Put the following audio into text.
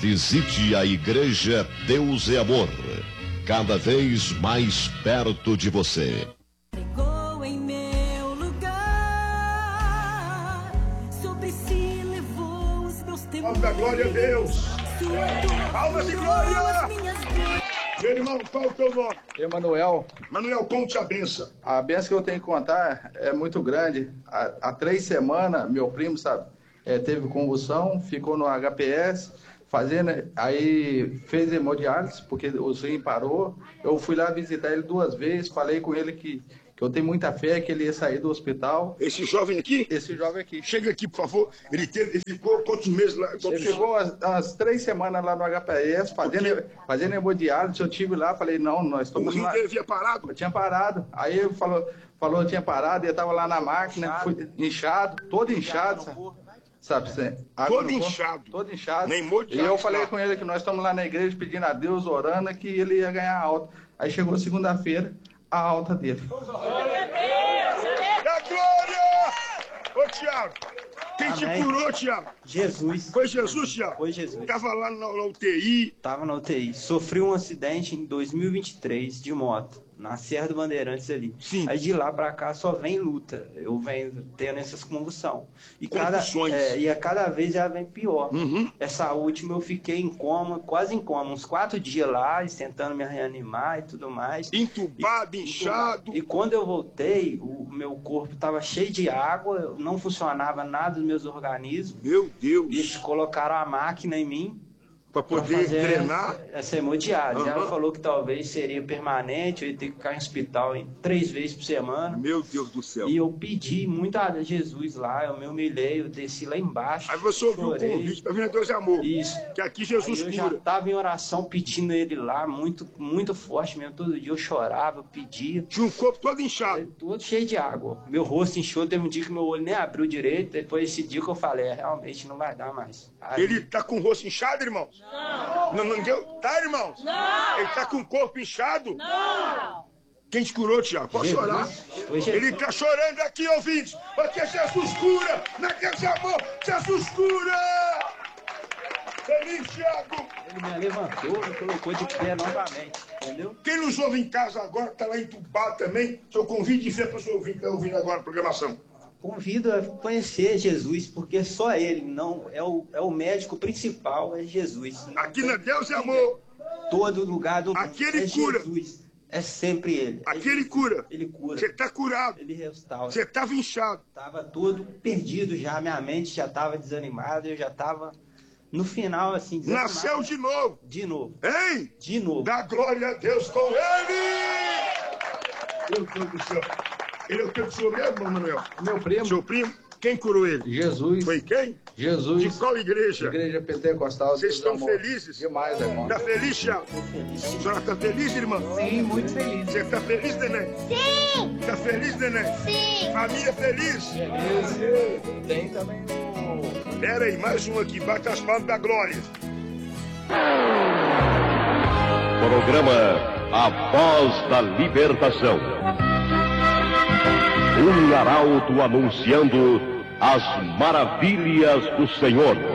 Visite a Igreja Deus é Amor, cada vez mais perto de você. Pregou em meu lugar, sobre si levou os meus temores. Palmas da glória a Deus. Palmas de glória. Meu irmão, qual é o teu nome? Emanuel. Manuel, conte a benção. A benção que eu tenho que contar é muito grande. Há 3 semanas, meu primo, sabe, teve convulsão, ficou no HPS, aí fez hemodiálise, porque o rim parou. Eu fui lá visitar ele 2 vezes, falei com ele que eu tenho muita fé que ele ia sair do hospital. Esse jovem aqui? Esse jovem aqui. Chega aqui, por favor. Ele ficou quantos meses lá? Ele ficou umas 3 semanas lá no HPS, fazendo hemodiálise. Eu estive lá, falei, não, nós estamos lá. O rim dele havia parado? Eu tinha parado. Aí ele falou que tinha parado, ele estava lá na máquina, inchado, todo inchado, sabe? Todo inchado. Todo inchado. Nem e eu falei com ele que nós estamos lá na igreja pedindo a Deus, orando, que ele ia ganhar alta. Aí chegou segunda-feira, a alta dele. Da glória! Ô, Tiago, quem te curou, Tiago? Jesus. Foi Jesus, Tiago? Foi Jesus. Estava lá na UTI. Tava na UTI. Sofri um acidente em 2023 de moto, na Serra do Bandeirantes ali. Sim. Aí de lá pra cá só vem luta. Eu venho tendo essas convulsões. E a cada vez ela vem pior. Uhum. Essa última eu fiquei em coma, quase em coma, uns 4 dias lá, tentando me reanimar e tudo mais. Entubado, inchado. E quando eu voltei, o meu corpo estava cheio de água, não funcionava nada dos meus organismos. Meu Deus. Eles colocaram a máquina em mim para poder drenar essa hemodiálise. Ela falou que talvez seria permanente, eu ia ter que ficar em hospital 3 vezes por semana. Meu Deus do céu. E eu pedi muito a Jesus lá, eu me humilhei, eu desci lá embaixo. Aí você ouviu o convite para vir a Deus é Amor. Isso. Que aqui Jesus eu cura. Já estava em oração pedindo ele lá, muito, muito forte mesmo. Todo dia eu chorava, eu pedia. Tinha um corpo todo inchado. Todo cheio de água. Meu rosto inchou, teve um dia que meu olho nem abriu direito. Depois desse dia que eu falei, realmente não vai dar mais. Aí... Ele tá com o rosto inchado, irmãos? Não. Não deu? Tá, irmãos? Não. Ele tá com o corpo inchado? Não. Quem te curou, Tiago? Pode chorar. Ele tá chorando aqui, ouvintes, porque Jesus cura. Na Deus é Amor, Jesus cura. Feliz, Tiago. Ele me levantou, me colocou de pé novamente, entendeu? Quem nos ouve em casa agora, tá lá entubado também, seu convite de fé para o seu ouvinte que tá ouvindo agora a programação. Convido a conhecer Jesus, porque só Ele, não é o médico principal, é Jesus. Aqui na Deus é Amor. Todo lugar do mundo Aquele cura. Jesus. É sempre Ele. Aquele cura. Ele cura. Você está curado. Ele restaura. Você estava inchado. Estava todo perdido já, minha mente já estava desanimada, eu já estava no final assim. Desanimado. Nasceu de novo. De novo. Hein? De novo. Dá glória a Deus com Ele. Meu Deus do céu. Ele é o teu senhor mesmo, Manuel? Meu primo. Seu primo? Quem curou ele? Jesus. Foi quem? Jesus. De qual igreja? Igreja Pentecostal. Vocês estão felizes? Demais, irmão. Tá feliz, Thiago? Feliz. A senhora tá feliz, irmã? Sim, muito feliz. Você tá feliz, neném? Sim. Tá feliz, neném? Sim. Família feliz? Tem também o... Pera aí, mais um aqui. Bate as palmas da glória. Programa A Voz da Libertação. Um arauto anunciando as maravilhas do Senhor.